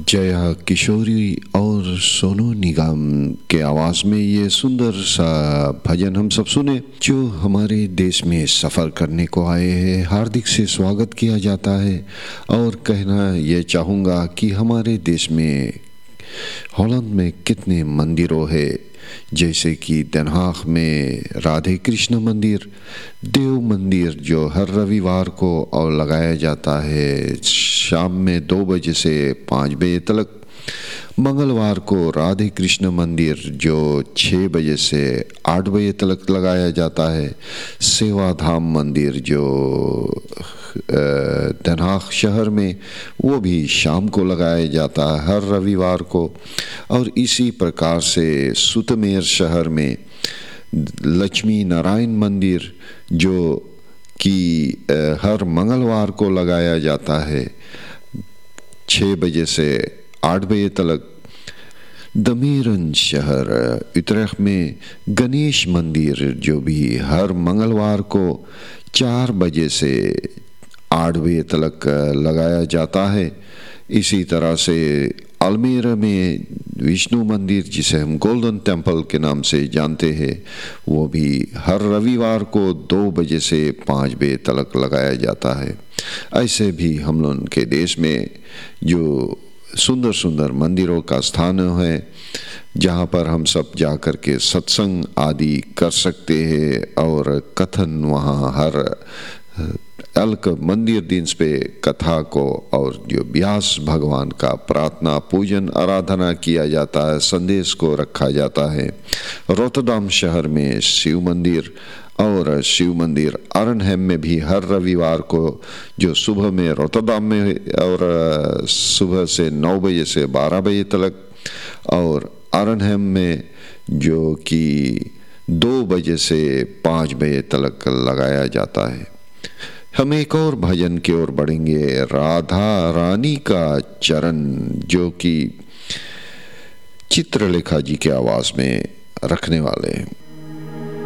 जया किशोरी और सोनू निगम के आवाज़ में ये सुंदर सा भजन हम सब सुने। जो हमारे देश में सफ़र करने को आए हैं हार्दिक से स्वागत किया जाता है। और कहना ये चाहूँगा कि हमारे देश में हॉलैंड में कितने मंदिरों है, जैसे कि den Haag में राधे कृष्ण मंदिर, देव मंदिर जो हर रविवार को और लगाया जाता है शाम में 2 बजे से 5 बजे तक। मंगलवार को राधे कृष्ण मंदिर जो 6 बजे से 8 बजे तक लगाया जाता है। सेवाधाम मंदिर जो den Haag शहर में वो भी शाम को लगाया जाता है हर रविवार को। और इसी प्रकार से सुतमेर शहर में लक्ष्मी नारायण मंदिर जो कि हर मंगलवार को लगाया जाता है 6 बजे से 8 बजे तक। दमेरन शहर उत्तराखंड में गणेश मंदिर जो भी हर मंगलवार को 4 बजे से 8 बजे तक लगाया जाता है। इसी तरह से अल्मेरा में विष्णु मंदिर जिसे हम गोल्डन टेम्पल के नाम से जानते हैं वो भी हर रविवार को 2 बजे से 5 बजे तक लगाया जाता है। ऐसे भी हम लोग के देश में जो सुंदर सुंदर मंदिरों का स्थान है जहाँ पर हम सब जा कर के सत्संग आदि कर सकते हैं और कथन वहाँ हर अलग मंदिर दिन पे कथा को और जो व्यास भगवान का प्रार्थना पूजन आराधना किया जाता है, संदेश को रखा जाता है। रोटरडम शहर में शिव मंदिर और शिव मंदिर आर्नहेम में भी हर रविवार को जो सुबह में रोटरडम में और सुबह से 9 बजे से 12 बजे तक और आर्नहेम में जो कि 2 बजे से 5 बजे तक लगाया जाता है। हम एक और भजन की ओर बढ़ेंगे, राधा रानी का चरण, जो कि चित्रलेखा जी के आवाज़ में रखने वाले हैं।